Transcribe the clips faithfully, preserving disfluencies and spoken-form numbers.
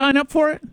sign up for it?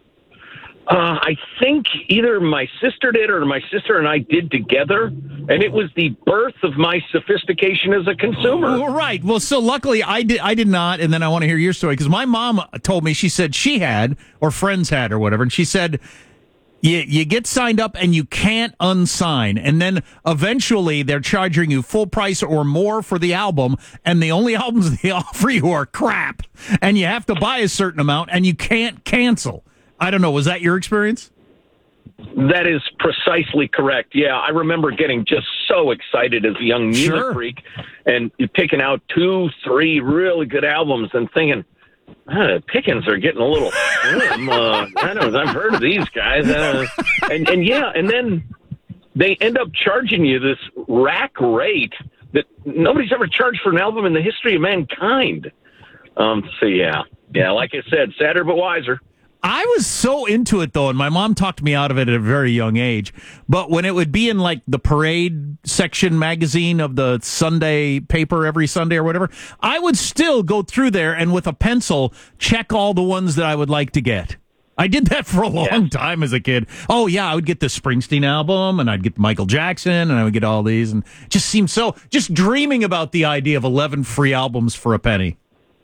Uh, I think either my sister did or my sister and I did together, and it was the birth of my sophistication as a consumer. Well, right. Well, so luckily I did I did not, and then I want to hear your story, because my mom told me, she said she had, or friends had or whatever, and she said, you, you get signed up and you can't unsign, and then eventually they're charging you full price or more for the album, and the only albums they offer you are crap, and you have to buy a certain amount, and you can't cancel. I don't know. Was that your experience? That is precisely correct. Yeah, I remember getting just so excited as a young music Sure. freak and picking out two, three really good albums and thinking, ah, pickings are getting a little slim. Uh, I don't know, I've heard of these guys. Uh, and, and yeah, and then they end up charging you this rack rate that nobody's ever charged for an album in the history of mankind. Um, so, yeah, yeah, like I said, sadder but wiser. I was so into it, though, and my mom talked me out of it at a very young age. But when it would be in, like, the parade section magazine of the Sunday paper every Sunday or whatever, I would still go through there and with a pencil check all the ones that I would like to get. I did that for a long yeah. time as a kid. Oh, yeah, I would get the Springsteen album, and I'd get Michael Jackson, and I would get all these. And it just seemed so, just dreaming about the idea of eleven free albums for a penny.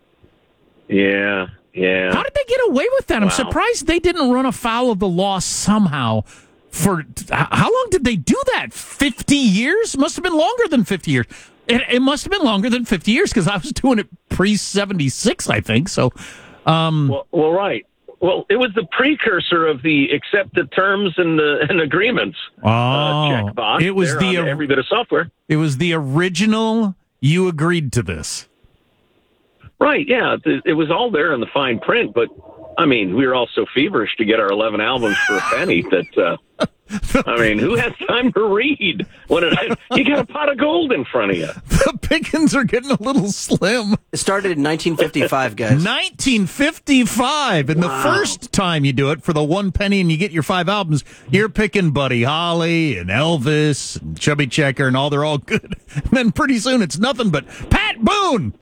Yeah. Yeah. How did they get away with that? I'm wow. surprised they didn't run afoul of the law somehow. For how long did they do that? fifty years? Must have been longer than fifty years. It, it must have been longer than fifty years, because I was doing it pre seventy-six, I think. So, um, well, well, right. Well, it was the precursor of the accept the terms and the and agreements oh, uh, checkbox. It was the on every bit of software. It was the original. You agreed to this. Right, yeah, it was all there in the fine print, but, I mean, we were all so feverish to get our eleven albums for a penny that, uh, I mean, who has time to read when it, you got a pot of gold in front of you? The pickings are getting a little slim. It started in nineteen fifty-five, guys. nineteen fifty-five, and wow. the first time you do it for the one penny and you get your five albums, you're picking Buddy Holly and Elvis and Chubby Checker and all, they're all good. And then pretty soon it's nothing but Pat Boone.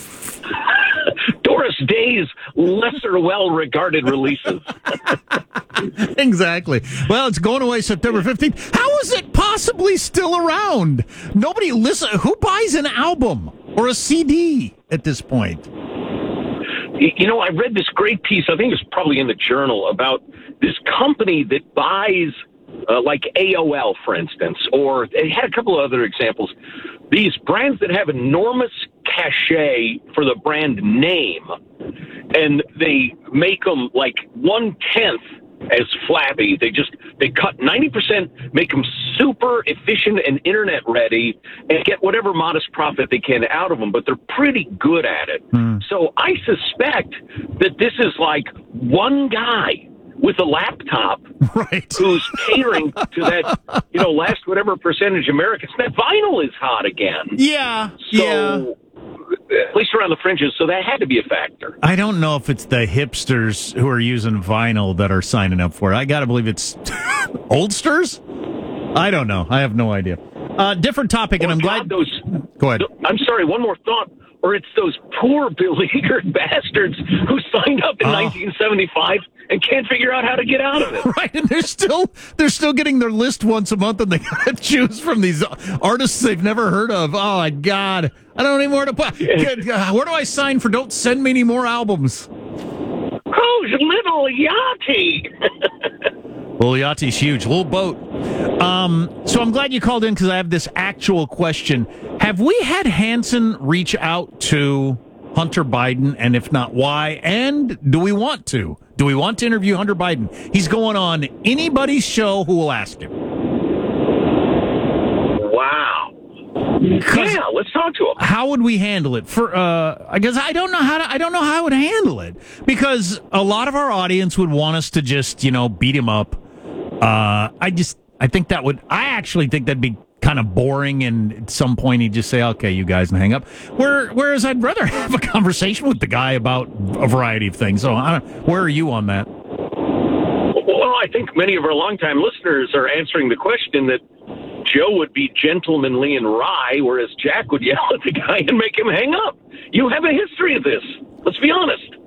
Doris Day's lesser well-regarded releases. Exactly. Well, it's going away September fifteenth. How is it possibly still around? Nobody listen. Who buys an album or a C D at this point? You know, I read this great piece, I think it's probably in the Journal, about this company that buys, uh, like A O L, for instance, or it had a couple of other examples. These brands that have enormous cachet for the brand name, and they make them like one-tenth as flabby. They just, they cut ninety percent, make them super efficient and internet ready, and get whatever modest profit they can out of them, but they're pretty good at it. Mm. So I suspect that this is like one guy with a laptop, right, who's catering to that, you know, last whatever percentage Americans. That vinyl is hot again. Yeah, so, yeah. At least around the fringes, so that had to be a factor. I don't know if it's the hipsters who are using vinyl that are signing up for it. I got to believe it's oldsters? I don't know. I have no idea. Uh, different topic, and or I'm God, glad... Those, Go ahead. I'm sorry, one more thought. Or it's those poor beleaguered bastards who signed up in oh. nineteen seventy-five and can't figure out how to get out of it. Right, and they're still they're still getting their list once a month, and they got to choose from these artists they've never heard of. Oh my God, I don't know anymore to put. Yeah. Where do I sign for? Don't send me any more albums. Who's Little Yachty? Little Yachty's huge. Little boat. Um, so I'm glad you called in, because I have this actual question. Have we had Hanson reach out to Hunter Biden, and if not, why? And do we want to? Do we want to interview Hunter Biden? He's going on anybody's show who will ask him. Wow. Yeah, let's talk to him. How would we handle it? For uh, I guess I don't know how to. I don't know how I would handle it, because a lot of our audience would want us to just, you know, beat him up. Uh, I just, I think that would. I actually think that'd be kind of boring, and at some point he'd just say, okay, you guys, and hang up. Where, whereas I'd rather have a conversation with the guy about a variety of things. So I don't, where are you on that? Well, I think many of our longtime listeners are answering the question that Joe would be gentlemanly and wry, whereas Jack would yell at the guy and make him hang up. You have a history of this. Let's be honest.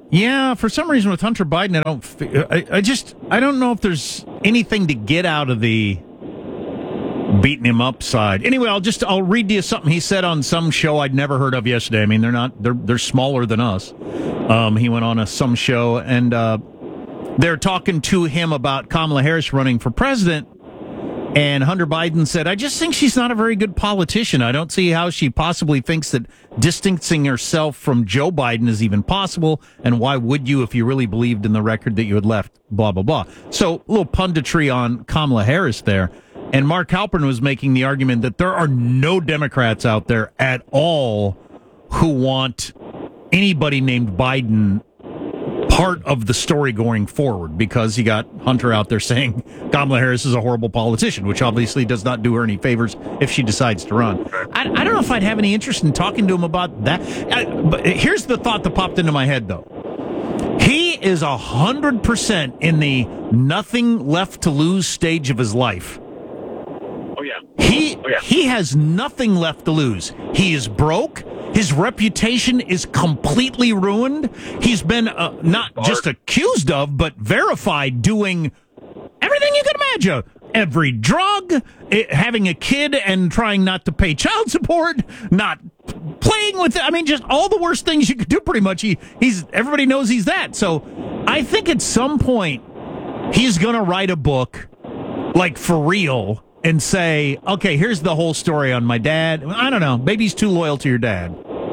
Yeah, for some reason with Hunter Biden, I don't. fe- I, I just I don't know if there's anything to get out of the beating him up side. Anyway, I'll just I'll read you something he said on some show I'd never heard of yesterday. I mean, they're not they're they're smaller than us. Um, he went on a some show and uh, they're talking to him about Kamala Harris running for president. And Hunter Biden said, I just think she's not a very good politician. I don't see how she possibly thinks that distancing herself from Joe Biden is even possible. And why would you if you really believed in the record that you had left, blah, blah, blah. So a little punditry on Kamala Harris there. And Mark Halpern was making the argument that there are no Democrats out there at all who want anybody named Biden part of the story going forward, because you got Hunter out there saying Kamala Harris is a horrible politician, which obviously does not do her any favors if she decides to run. I, I don't know if I'd have any interest in talking to him about that. I, but here's the thought that popped into my head, though. He is a hundred percent in the nothing left to lose stage of his life. Oh, yeah. He oh, yeah. he has nothing left to lose. He is broke. His reputation is completely ruined. He's been uh, not just accused of, but verified doing everything you can imagine. Every drug, it, having a kid and trying not to pay child support, not playing with it. I mean, just all the worst things you could do pretty much. He, he's everybody knows he's that. So I think at some point he's going to write a book, like for real, and say, okay, here's the whole story on my dad. I don't know. Maybe he's too loyal to your dad.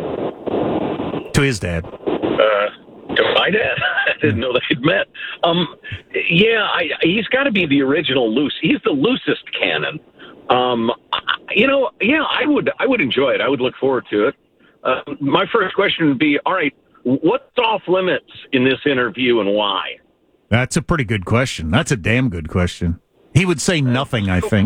To his dad. Uh, to my dad? I didn't know they'd met. Um, yeah, I, he's got to be the original loose. He's the loosest cannon. Um, I, you know, yeah, I would, I would enjoy it. I would look forward to it. Uh, my first question would be, all right, what's off limits in this interview and why? That's a pretty good question. That's a damn good question. He would say nothing, I think.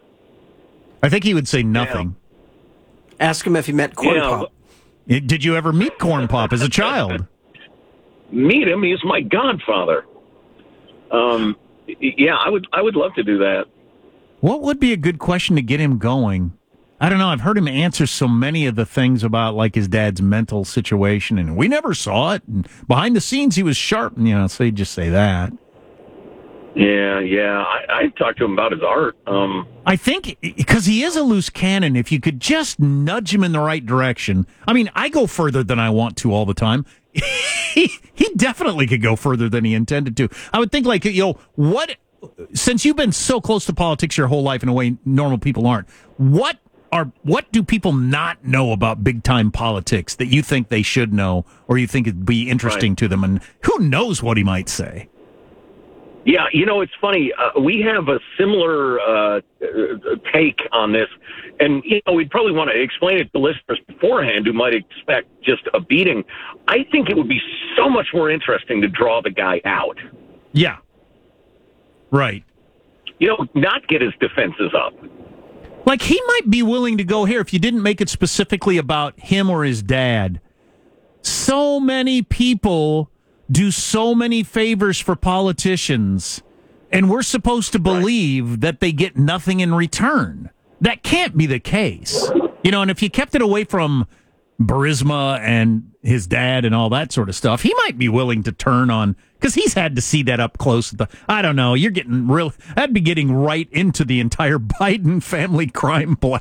I think he would say nothing. Yeah. Ask him if he met Corn yeah. Pop. Did you ever meet Corn Pop as a child? Meet him? He's my godfather. Um, yeah, I would. I would love to do that. What would be a good question to get him going? I don't know. I've heard him answer so many of the things about like his dad's mental situation, and we never saw it. And behind the scenes, he was sharp. You know, so he'd just say that. Yeah, yeah. I, I talked to him about his art. Um, I think because he is a loose cannon, if you could just nudge him in the right direction. I mean, I go further than I want to all the time. he, he definitely could go further than he intended to. I would think, like, you know, what, since you've been so close to politics your whole life in a way normal people aren't, what are, what do people not know about big time politics that you think they should know or you think it'd be interesting right. to them? And who knows what he might say? Yeah, you know, it's funny. Uh, we have a similar uh, take on this. And, you know, we'd probably want to explain it to listeners beforehand who might expect just a beating. I think it would be so much more interesting to draw the guy out. Yeah. Right. You know, not get his defenses up. Like, he might be willing to go here if you didn't make it specifically about him or his dad. So many people do so many favors for politicians, and we're supposed to believe right. that they get nothing in return. That can't be the case. You know, and if you kept it away from Burisma and his dad and all that sort of stuff, he might be willing to turn on, because he's had to see that up close. The, I don't know, you're getting real, that'd be getting right into the entire Biden family crime plan.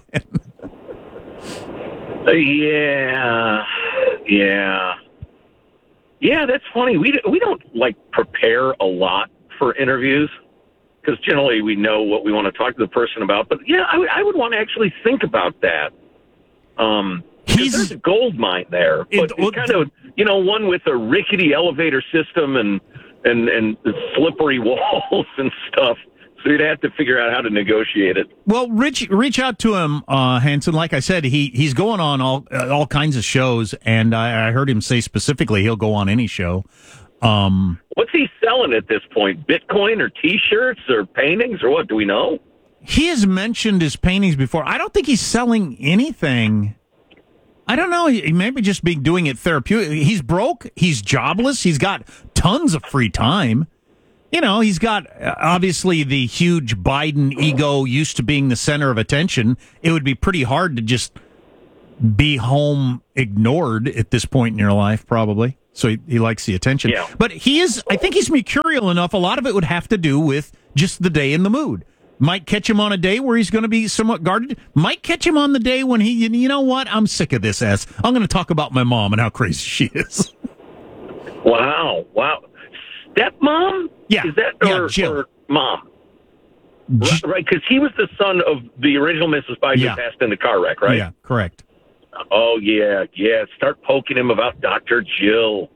uh, yeah, yeah. Yeah, that's funny. We we don't, like, prepare a lot for interviews because generally we know what we want to talk to the person about. But, yeah, I, w- I would want to actually think about that. Um, He's, there's a gold mine there. But it, it's kind of, you know, one with a rickety elevator system and, and, and slippery walls and stuff. So you'd have to figure out how to negotiate it. Well, reach reach out to him, uh, Hanson. Like I said, he he's going on all uh, all kinds of shows, and I, I heard him say specifically he'll go on any show. Um, What's he selling at this point? Bitcoin or T-shirts or paintings or what? Do we know? He has mentioned his paintings before. I don't think he's selling anything. I don't know. He may be just be doing it therapeutic. He's broke. He's jobless. He's got tons of free time. You know, he's got, uh, obviously, the huge Biden ego used to being the center of attention. It would be pretty hard to just be home ignored at this point in your life, probably. So he, he likes the attention. Yeah. But he is, I think he's mercurial enough. A lot of it would have to do with just the day and the mood. Might catch him on a day where he's going to be somewhat guarded. Might catch him on the day when he, you know what? I'm sick of this ass. I'm going to talk about my mom and how crazy she is. Wow. Wow. Stepmom? Yeah. Is that Yeah, or, Jill. or mom? J- Right, because he was the son of the original Missus Biden Yeah. who passed in the car wreck, right? Yeah, correct. Oh, yeah, yeah. Start poking him about Doctor Jill.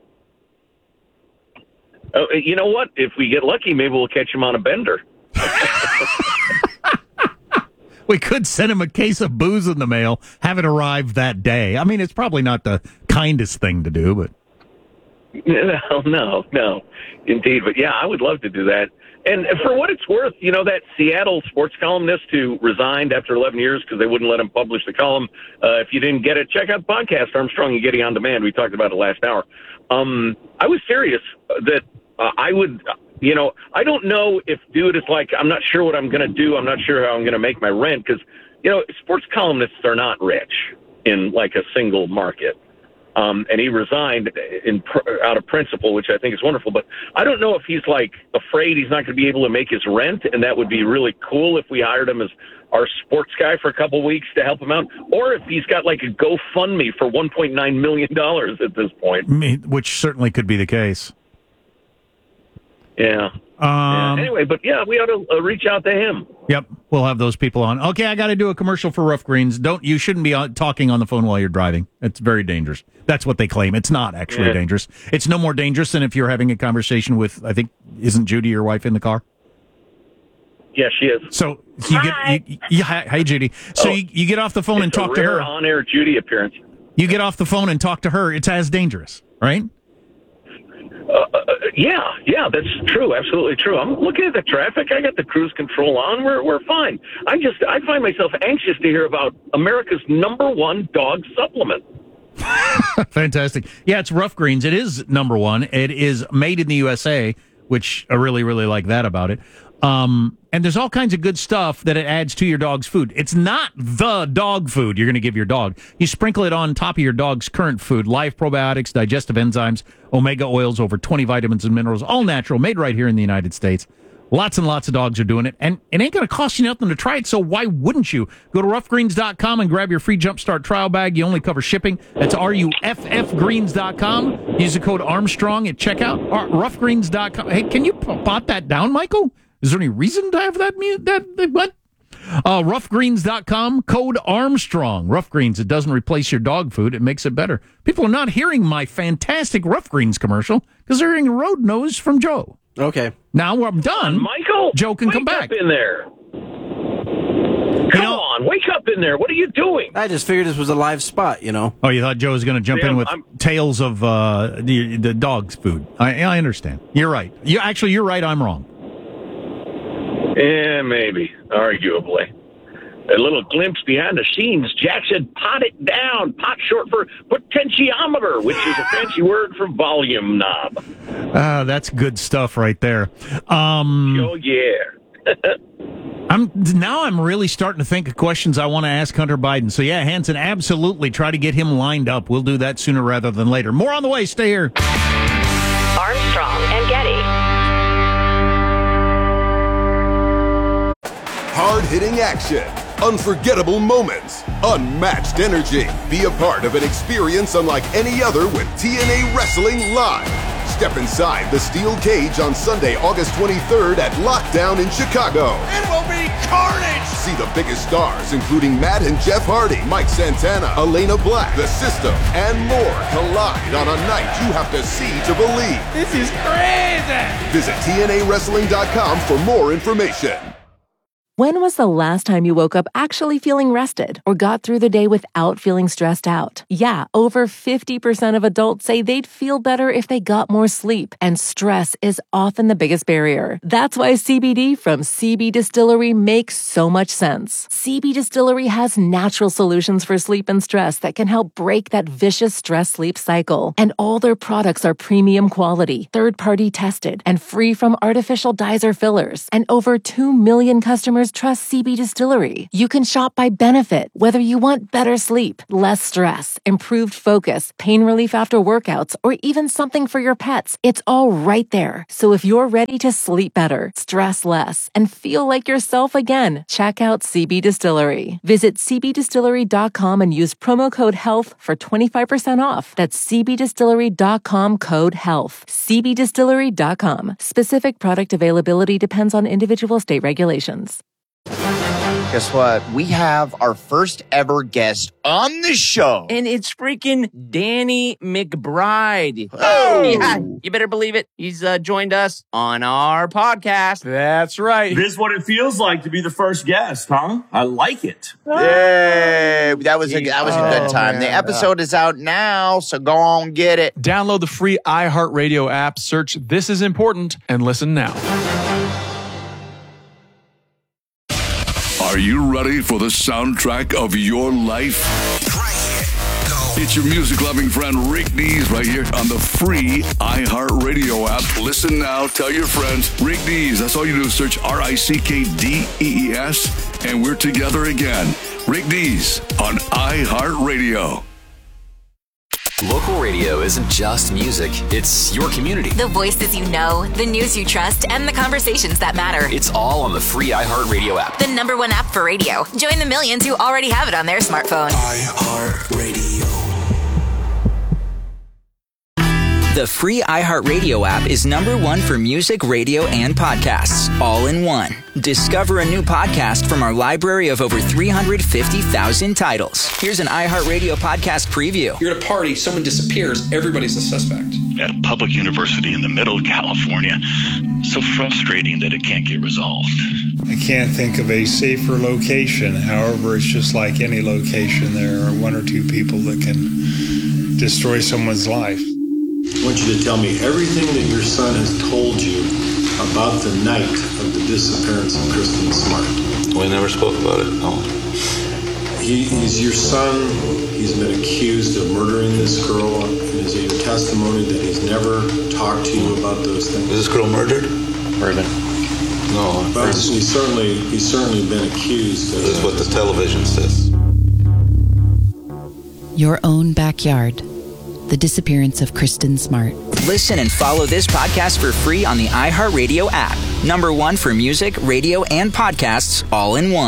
Oh, you know what? If we get lucky, maybe we'll catch him on a bender. We could send him a case of booze in the mail, have it arrive that day. I mean, it's probably not the kindest thing to do, but... No, no, no, indeed. But, yeah, I would love to do that. And for what it's worth, you know, that Seattle sports columnist who resigned after eleven years because they wouldn't let him publish the column, uh, if you didn't get it, check out the podcast, Armstrong and Getty On Demand. We talked about it last hour. Um, I was serious that uh, I would, you know, I don't know if dude is like, I'm not sure what I'm going to do. I'm not sure how I'm going to make my rent because, you know, sports columnists are not rich in like a single market. Um, and he resigned in out of principle, which I think is wonderful. But I don't know if he's like afraid he's not going to be able to make his rent, and that would be really cool if we hired him as our sports guy for a couple of weeks to help him out, or if he's got like a GoFundMe for one point nine million dollars at this point. Which certainly could be the case. Yeah. Um, yeah. Anyway, but yeah, we ought to uh, reach out to him. Yep, we'll have those people on. Okay, I got to do a commercial for Rough Greens. Don't you shouldn't be on, talking on the phone while you're driving. It's very dangerous. That's what they claim. It's not actually Yeah. dangerous. It's no more dangerous than if you're having a conversation with, I think, isn't Judy your wife in the car? Yeah, she is. So you Hi. get, you, you, hi, hi, Judy. So Oh, you, you get off the phone and It's a talk to rare her. on-air Judy appearance. You get off the phone and talk to her. It's as dangerous, right? Uh, uh, yeah, yeah, that's true. Absolutely true. I'm looking at the traffic. I got the cruise control on. We're we're fine. I just I find myself anxious to hear about America's number one dog supplement. Fantastic. Yeah, it's Rough Greens. It is number one. It is made in the U S A, which I really, really like that about it. Um, and there's all kinds of good stuff that it adds to your dog's food. It's not the dog food you're going to give your dog. You sprinkle it on top of your dog's current food, live probiotics, digestive enzymes, omega oils, over twenty vitamins and minerals, all natural, made right here in the United States. Lots and lots of dogs are doing it, and it ain't going to cost you nothing to try it, so why wouldn't you? Go to rough greens dot com and grab your free Jumpstart trial bag. You only cover shipping. That's R U F F greens dot com. Use the code Armstrong at checkout. Or rough greens dot com. Hey, can you pot that down, Michael? Is there any reason to have that? that, that what? Uh, rough greens dot com, code Armstrong. Rough Greens, it doesn't replace your dog food. It makes it better. People are not hearing my fantastic Rough Greens commercial because they're hearing Road Nose from Joe. Okay. Now I'm done. Michael, Joe can wake come back. up in there. Come know- on, wake up in there. What are you doing? I just figured this was a live spot, you know. Oh, you thought Joe was going to jump Yeah, in with I'm- tales of uh, the, the dog's food. I, I understand. You're right. You Actually, you're right. I'm wrong. Yeah, maybe, arguably. A little glimpse behind the scenes. Jack said, pot it down. Pot short for potentiometer, which is a fancy word for volume knob. Uh, that's good stuff right there. Um, Oh, yeah. I'm now I'm really starting to think of questions I want to ask Hunter Biden. So yeah, Hanson, absolutely try to get him lined up. We'll do that sooner rather than later. More on the way. Stay here. Armstrong and Getty. Hard-hitting action, unforgettable moments, unmatched energy. Be a part of an experience unlike any other with T N A Wrestling Live. Step inside the steel cage on Sunday, August twenty-third at Lockdown in Chicago. It will be carnage! See the biggest stars, including Matt and Jeff Hardy, Mike Santana, Elena Black, The System, and more collide on a night you have to see to believe. This is crazy! Visit T N A wrestling dot com for more information. When was the last time you woke up actually feeling rested or got through the day without feeling stressed out? Yeah, over fifty percent of adults say they'd feel better if they got more sleep, and stress is often the biggest barrier. That's why C B D from C B Distillery makes so much sense. C B Distillery has natural solutions for sleep and stress that can help break that vicious stress-sleep cycle. And all their products are premium quality, third-party tested, and free from artificial dyes or fillers. And over two million customers customers trust C B Distillery. You can shop by benefit, whether you want better sleep, less stress, improved focus, pain relief after workouts, or even something for your pets. It's all right there. So if you're ready to sleep better, stress less, and feel like yourself again, check out C B Distillery. Visit c b distillery dot com and use promo code HEALTH for twenty-five percent off. That's c b distillery dot com code HEALTH. c b distillery dot com. Specific product availability depends on individual state regulations. Guess what? We have our first ever guest on the show. And it's freaking Danny McBride. Oh! Yeah, you better believe it. He's uh, joined us on our podcast. That's right. This is what it feels like to be the first guest, huh? I like it. Yay! That was a, that was a good time. Oh, the man. episode is out now, so go on, get it. Download the free iHeartRadio app, search This Is Important, and listen now. Are you ready for the soundtrack of your life? It's your music-loving friend Rick Dees right here on the free iHeartRadio app. Listen now, tell your friends. Rick Dees, that's all you do. Search R I C K D E E S, and we're together again. Rick Dees on iHeartRadio. Local radio isn't just music, it's your community. The voices you know, the news you trust, and the conversations that matter. It's all on the free iHeartRadio app. The number one app for radio. Join the millions who already have it on their smartphone. iHeartRadio. The free iHeartRadio app is number one for music, radio, and podcasts, all in one. Discover a new podcast from our library of over three hundred fifty thousand titles. Here's an iHeartRadio podcast preview. You're at a party, someone disappears, everybody's a suspect. At a public university in the middle of California, so frustrating that it can't get resolved. I can't think of a safer location. However, it's just like any location. There are one or two people that can destroy someone's life. I want you to tell me everything that your son has told you about the night of the disappearance of Kristen Smart. We never spoke about it, no. He, he's your son. He's been accused of murdering this girl. And is it your testimony that he's never talked to you about those things? Is this girl murdered? Murdered. No. But he's certainly, he's certainly been accused. Of this is what the television says. Your own backyard. The disappearance of Kristen Smart. Listen and follow this podcast for free on the iHeartRadio app. Number one for music, radio, and podcasts, all in one.